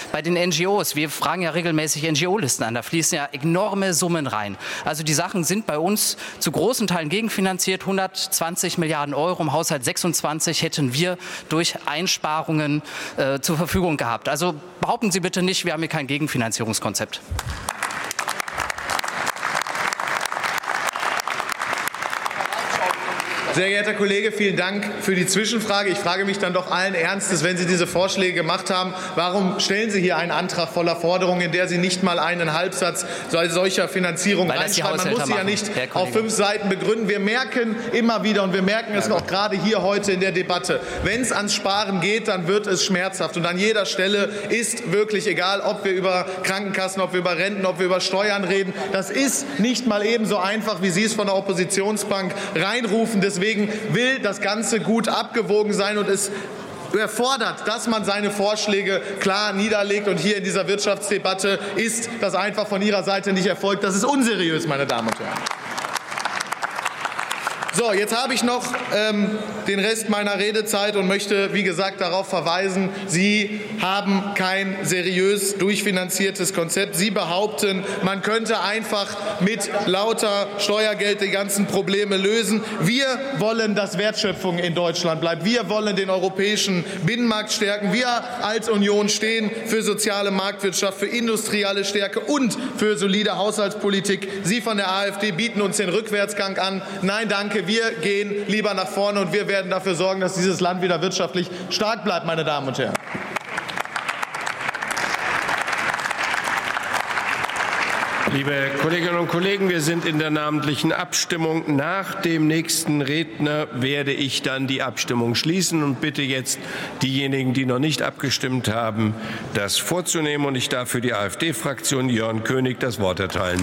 Bei den NGOs, wir fragen ja regelmäßig NGO-Listen an, da fließen ja enorme Summen rein. Also die Sachen sind bei uns zu großen Teilen gegenfinanziert. 120 Milliarden Euro im Haushalt 26 hätten wir durch Einsparungen zur Verfügung gehabt. Also behaupten Sie bitte nicht, wir haben hier kein Gegenfinanzierungskonzept. Sehr geehrter Kollege, vielen Dank für die Zwischenfrage. Ich frage mich dann doch allen Ernstes, wenn Sie diese Vorschläge gemacht haben, warum stellen Sie hier einen Antrag voller Forderungen, in der Sie nicht mal einen Halbsatz solcher Finanzierung reinschreiben? Man muss sie ja nicht auf 5 Seiten begründen. Wir merken immer wieder, und wir merken es auch gerade hier heute in der Debatte, wenn es ans Sparen geht, dann wird es schmerzhaft. Und an jeder Stelle ist wirklich egal, ob wir über Krankenkassen, ob wir über Renten, ob wir über Steuern reden. Das ist nicht mal ebenso einfach, wie Sie es von der Oppositionsbank reinrufen. Deswegen will das Ganze gut abgewogen sein und es erfordert, dass man seine Vorschläge klar niederlegt. Und hier in dieser Wirtschaftsdebatte ist das einfach von Ihrer Seite nicht erfolgt. Das ist unseriös, meine Damen und Herren. So, jetzt habe ich noch den Rest meiner Redezeit und möchte, wie gesagt, darauf verweisen, Sie haben kein seriös durchfinanziertes Konzept. Sie behaupten, man könnte einfach mit lauter Steuergeld die ganzen Probleme lösen. Wir wollen, dass Wertschöpfung in Deutschland bleibt. Wir wollen den europäischen Binnenmarkt stärken. Wir als Union stehen für soziale Marktwirtschaft, für industrielle Stärke und für solide Haushaltspolitik. Sie von der AfD bieten uns den Rückwärtsgang an. Nein, danke. Wir gehen lieber nach vorne, und wir werden dafür sorgen, dass dieses Land wieder wirtschaftlich stark bleibt, meine Damen und Herren. Liebe Kolleginnen und Kollegen, wir sind in der namentlichen Abstimmung. Nach dem nächsten Redner werde ich dann die Abstimmung schließen und bitte jetzt diejenigen, die noch nicht abgestimmt haben, das vorzunehmen. Und ich darf für die AfD-Fraktion Jörn König das Wort erteilen.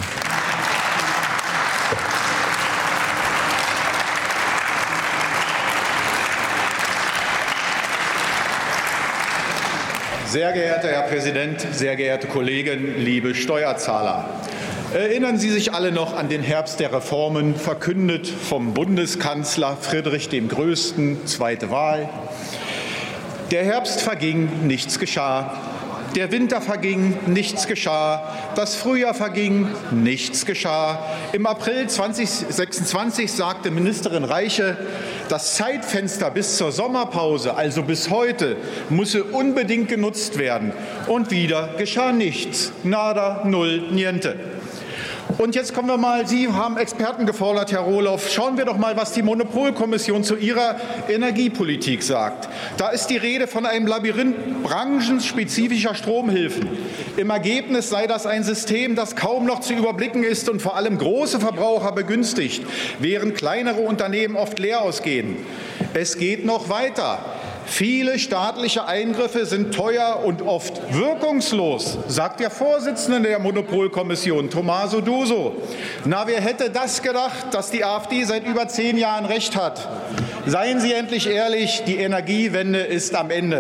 Sehr geehrter Herr Präsident, sehr geehrte Kollegen, liebe Steuerzahler! Erinnern Sie sich alle noch an den Herbst der Reformen, verkündet vom Bundeskanzler Friedrich dem Größten, zweite Wahl? Der Herbst verging, nichts geschah. Der Winter verging, nichts geschah. Das Frühjahr verging, nichts geschah. Im April 2026 sagte Ministerin Reiche, das Zeitfenster bis zur Sommerpause, also bis heute, müsse unbedingt genutzt werden. Und wieder geschah nichts. Nada, null, niente. Und jetzt kommen wir mal, Sie haben Experten gefordert, Herr Rohloff. Schauen wir doch mal, was die Monopolkommission zu ihrer Energiepolitik sagt. Da ist die Rede von einem Labyrinth branchenspezifischer Stromhilfen. Im Ergebnis sei das ein System, das kaum noch zu überblicken ist und vor allem große Verbraucher begünstigt, während kleinere Unternehmen oft leer ausgehen. Es geht noch weiter. Viele staatliche Eingriffe sind teuer und oft wirkungslos, sagt der Vorsitzende der Monopolkommission, Tommaso Duso. Na, wer hätte das gedacht, dass die AfD seit über 10 Jahren recht hat? Seien Sie endlich ehrlich, die Energiewende ist am Ende.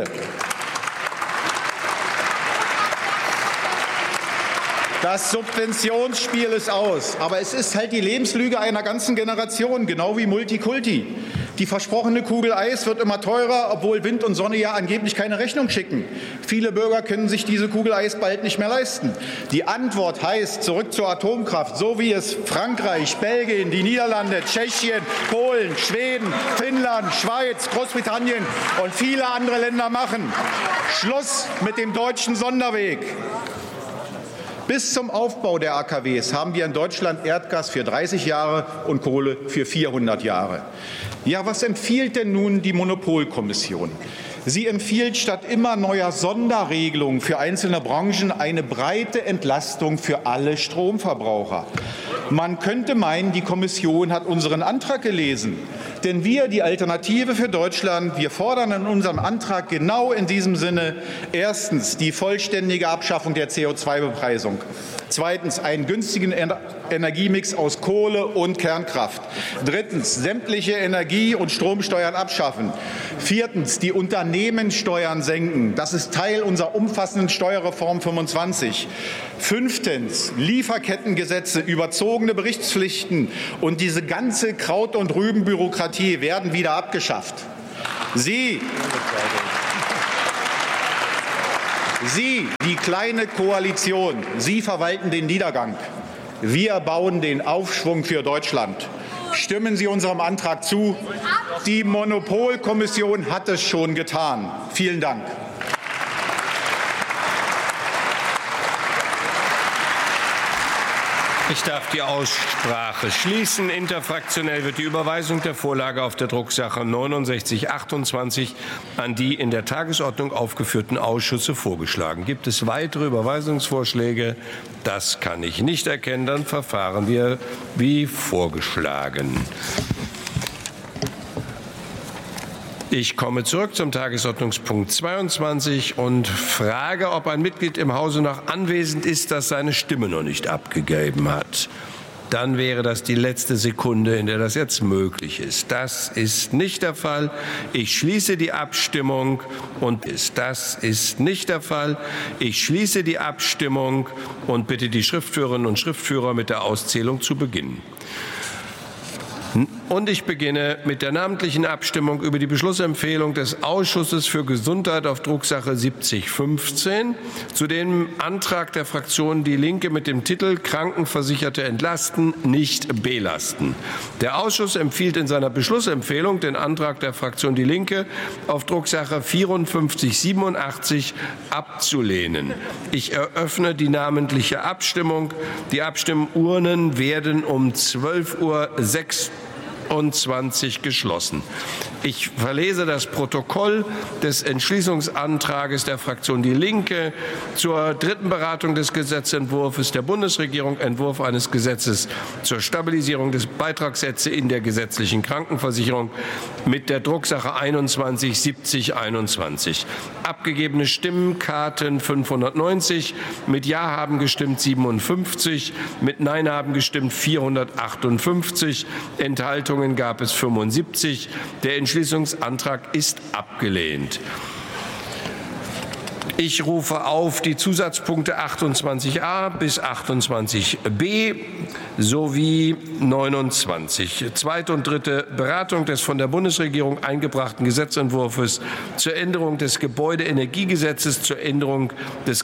Das Subventionsspiel ist aus. Aber es ist halt die Lebenslüge einer ganzen Generation, genau wie Multikulti. Die versprochene Kugel Eis wird immer teurer, obwohl Wind und Sonne ja angeblich keine Rechnung schicken. Viele Bürger können sich diese Kugel Eis bald nicht mehr leisten. Die Antwort heißt zurück zur Atomkraft, so wie es Frankreich, Belgien, die Niederlande, Tschechien, Polen, Schweden, Finnland, Schweiz, Großbritannien und viele andere Länder machen. Schluss mit dem deutschen Sonderweg. Bis zum Aufbau der AKWs haben wir in Deutschland Erdgas für 30 Jahre und Kohle für 400 Jahre. Ja, was empfiehlt denn nun die Monopolkommission? Sie empfiehlt statt immer neuer Sonderregelungen für einzelne Branchen eine breite Entlastung für alle Stromverbraucher. Man könnte meinen, die Kommission hat unseren Antrag gelesen. Denn wir, die Alternative für Deutschland, wir fordern in unserem Antrag genau in diesem Sinne erstens die vollständige Abschaffung der CO2-Bepreisung, zweitens einen günstigen Energiemix aus Kohle und Kernkraft, drittens sämtliche Energie- und Stromsteuern abschaffen, viertens die Unternehmenssteuern senken, das ist Teil unserer umfassenden Steuerreform 25, fünftens Lieferkettengesetze, überzogene Berichtspflichten und diese ganze Kraut- und Rübenbürokratie werden wieder abgeschafft. Sie, die kleine Koalition, Sie verwalten den Niedergang. Wir bauen den Aufschwung für Deutschland. Stimmen Sie unserem Antrag zu. Die Monopolkommission hat es schon getan. Vielen Dank. Ich darf die Aussprache schließen. Interfraktionell wird die Überweisung der Vorlage auf der Drucksache 6928 an die in der Tagesordnung aufgeführten Ausschüsse vorgeschlagen. Gibt es weitere Überweisungsvorschläge? Das kann ich nicht erkennen. Dann verfahren wir wie vorgeschlagen. Ich komme zurück zum Tagesordnungspunkt 22 und frage, ob ein Mitglied im Hause noch anwesend ist, das seine Stimme noch nicht abgegeben hat. Dann wäre das die letzte Sekunde, in der das jetzt möglich ist. Das ist nicht der Fall. Ich schließe die Abstimmung und das ist nicht der Fall. Ich schließe die Abstimmung und bitte die Schriftführerinnen und Schriftführer mit der Auszählung zu beginnen. Und ich beginne mit der namentlichen Abstimmung über die Beschlussempfehlung des Ausschusses für Gesundheit auf Drucksache 7015 zu dem Antrag der Fraktion Die Linke mit dem Titel Krankenversicherte entlasten, nicht belasten. Der Ausschuss empfiehlt in seiner Beschlussempfehlung den Antrag der Fraktion Die Linke auf Drucksache 5487 abzulehnen. Ich eröffne die namentliche Abstimmung. Die Abstimmurnen werden um 12:26 Uhr geschlossen. Ich verlese das Protokoll des Entschließungsantrages der Fraktion Die Linke zur dritten Beratung des Gesetzentwurfs der Bundesregierung, Entwurf eines Gesetzes zur Stabilisierung des Beitragssätze in der gesetzlichen Krankenversicherung mit der Drucksache 21/7021. Abgegebene Stimmkarten 590, mit Ja haben gestimmt 57, mit Nein haben gestimmt 458, Enthaltungen gab es 75. Der Entschließungsantrag ist abgelehnt. Ich rufe auf die Zusatzpunkte 28a bis 28b sowie 29. Zweite und dritte Beratung des von der Bundesregierung eingebrachten Gesetzentwurfs zur Änderung des Gebäudeenergiegesetzes, zur Änderung des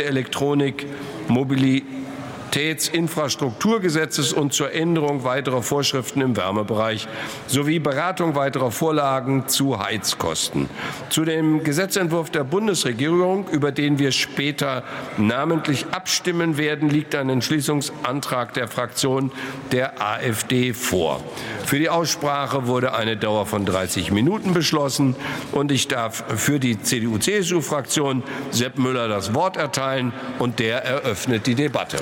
Gebäudeelektronik-Mobilitätsinfrastrukturgesetzes und zur Änderung weiterer Vorschriften im Wärmebereich sowie Beratung weiterer Vorlagen zu Heizkosten. Zu dem Gesetzentwurf der Bundesregierung, über den wir später namentlich abstimmen werden, liegt ein Entschließungsantrag der Fraktion der AfD vor. Für die Aussprache wurde eine Dauer von 30 Minuten beschlossen und ich darf für die CDU-CSU-Fraktion Sepp Müller das Wort erteilen und der eröffnet die Debatte.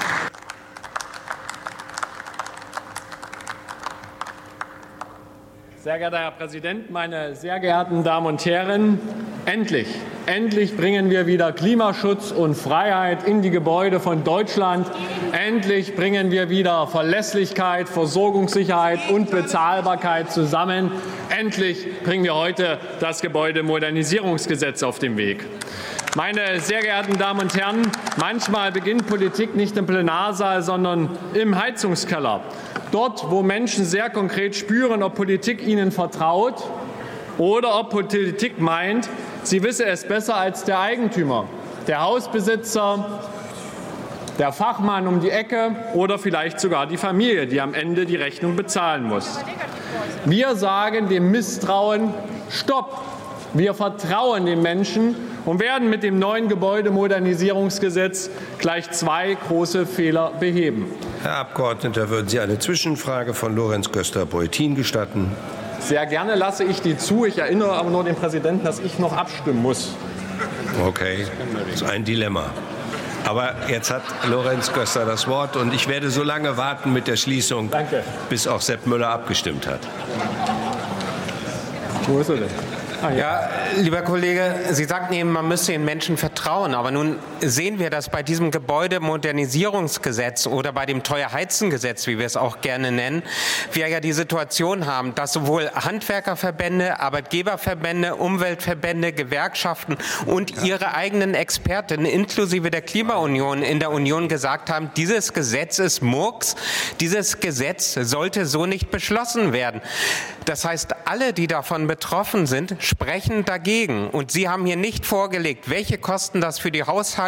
Sehr geehrter Herr Präsident, meine sehr geehrten Damen und Herren! Endlich bringen wir wieder Klimaschutz und Freiheit in die Gebäude von Deutschland. Endlich bringen wir wieder Verlässlichkeit, Versorgungssicherheit und Bezahlbarkeit zusammen. Endlich bringen wir heute das Gebäudemodernisierungsgesetz auf den Weg. Meine sehr geehrten Damen und Herren, manchmal beginnt Politik nicht im Plenarsaal, sondern im Heizungskeller. Dort, wo Menschen sehr konkret spüren, ob Politik ihnen vertraut oder ob Politik meint, sie wisse es besser als der Eigentümer, der Hausbesitzer, der Fachmann um die Ecke oder vielleicht sogar die Familie, die am Ende die Rechnung bezahlen muss. Wir sagen dem Misstrauen Stopp. Wir vertrauen den Menschen und werden mit dem neuen Gebäudemodernisierungsgesetz gleich zwei große Fehler beheben. Herr Abgeordneter, würden Sie eine Zwischenfrage von Lorenz Köster-Beutin gestatten? Sehr gerne lasse ich die zu. Ich erinnere aber nur den Präsidenten, dass ich noch abstimmen muss. Okay, das ist ein Dilemma. Aber jetzt hat Lorenz Köster das Wort und ich werde so lange warten mit der Schließung, bis auch Sepp Müller abgestimmt hat. Wo ist er denn? Ja, lieber Kollege, Sie sagten eben, man müsse den Menschen vertrauen. Aber nun sehen wir, dass bei diesem Gebäudemodernisierungsgesetz oder bei dem Teuerheizengesetz, wie wir es auch gerne nennen, wir ja die Situation haben, dass sowohl Handwerkerverbände, Arbeitgeberverbände, Umweltverbände, Gewerkschaften und ihre eigenen Experten inklusive der Klimaunion in der Union gesagt haben, dieses Gesetz ist Murks, dieses Gesetz sollte so nicht beschlossen werden. Das heißt, alle, die davon betroffen sind, sprechen dagegen. Und Sie haben hier nicht vorgelegt, welche Kosten das für die Haushalte